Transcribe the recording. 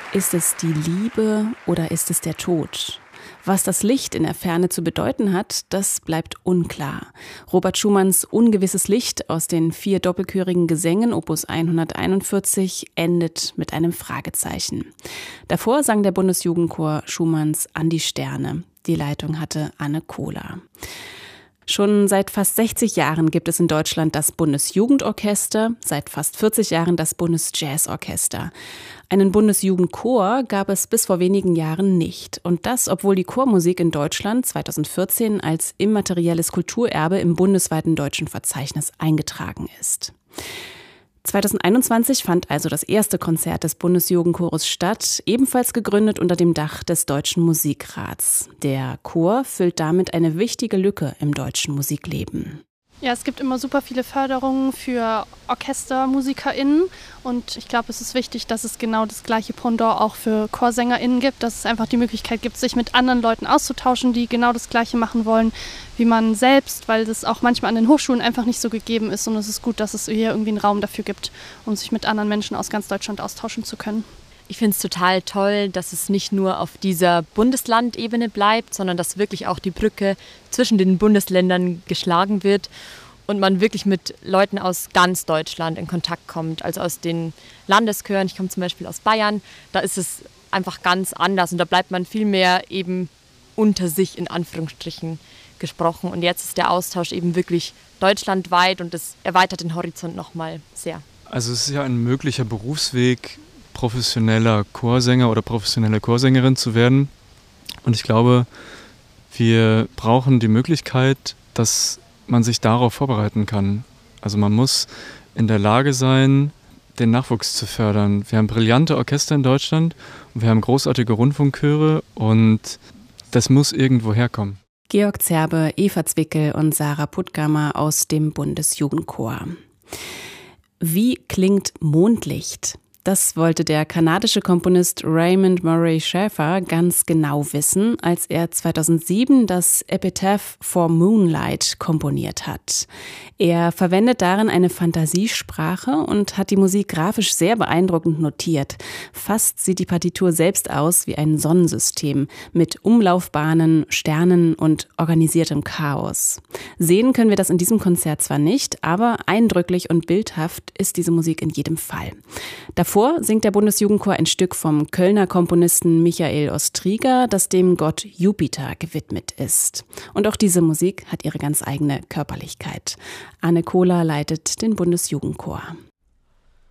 Ist es die Liebe oder ist es der Tod? Was das Licht in der Ferne zu bedeuten hat, das bleibt unklar. Robert Schumanns Ungewisses Licht aus den 4 doppelchörigen Gesängen Opus 141 endet mit einem Fragezeichen. Davor sang der Bundesjugendchor Schumanns An die Sterne. Die Leitung hatte Anne Kohler. Schon seit fast 60 Jahren gibt es in Deutschland das Bundesjugendorchester, seit fast 40 Jahren das Bundesjazzorchester. Einen Bundesjugendchor gab es bis vor wenigen Jahren nicht. Und das, obwohl die Chormusik in Deutschland 2014 als immaterielles Kulturerbe im bundesweiten deutschen Verzeichnis eingetragen ist. 2021 fand also das erste Konzert des Bundesjugendchores statt, ebenfalls gegründet unter dem Dach des Deutschen Musikrats. Der Chor füllt damit eine wichtige Lücke im deutschen Musikleben. Ja, es gibt immer super viele Förderungen für OrchestermusikerInnen und ich glaube, es ist wichtig, dass es genau das gleiche Pendant auch für ChorsängerInnen gibt, dass es einfach die Möglichkeit gibt, sich mit anderen Leuten auszutauschen, die genau das Gleiche machen wollen wie man selbst, weil das auch manchmal an den Hochschulen einfach nicht so gegeben ist und es ist gut, dass es hier irgendwie einen Raum dafür gibt, um sich mit anderen Menschen aus ganz Deutschland austauschen zu können. Ich finde es total toll, dass es nicht nur auf dieser Bundeslandebene bleibt, sondern dass wirklich auch die Brücke zwischen den Bundesländern geschlagen wird und man wirklich mit Leuten aus ganz Deutschland in Kontakt kommt, also aus den Landeshören. Ich komme zum Beispiel aus Bayern, da ist es einfach ganz anders und da bleibt man viel mehr eben unter sich in Anführungsstrichen gesprochen. Und jetzt ist der Austausch eben wirklich deutschlandweit und das erweitert den Horizont nochmal sehr. Also es ist ja ein möglicher Berufsweg, professioneller Chorsänger oder professionelle Chorsängerin zu werden. Und ich glaube, wir brauchen die Möglichkeit, dass man sich darauf vorbereiten kann. Also man muss in der Lage sein, den Nachwuchs zu fördern. Wir haben brillante Orchester in Deutschland und wir haben großartige Rundfunkchöre und das muss irgendwo herkommen. Georg Zerbe, Eva Zwickel und Sarah Puttgammer aus dem Bundesjugendchor. Wie klingt Mondlicht? Das wollte der kanadische Komponist Raymond Murray Schafer ganz genau wissen, als er 2007 das Epitaph for Moonlight komponiert hat. Er verwendet darin eine Fantasiesprache und hat die Musik grafisch sehr beeindruckend notiert. Fast sieht die Partitur selbst aus wie ein Sonnensystem mit Umlaufbahnen, Sternen und organisiertem Chaos. Sehen können wir das in diesem Konzert zwar nicht, aber eindrücklich und bildhaft ist diese Musik in jedem Fall. Davor singt der Bundesjugendchor ein Stück vom Kölner Komponisten Michael Ostriga, das dem Gott Jupiter gewidmet ist. Und auch diese Musik hat ihre ganz eigene Körperlichkeit. Anne Kohler leitet den Bundesjugendchor.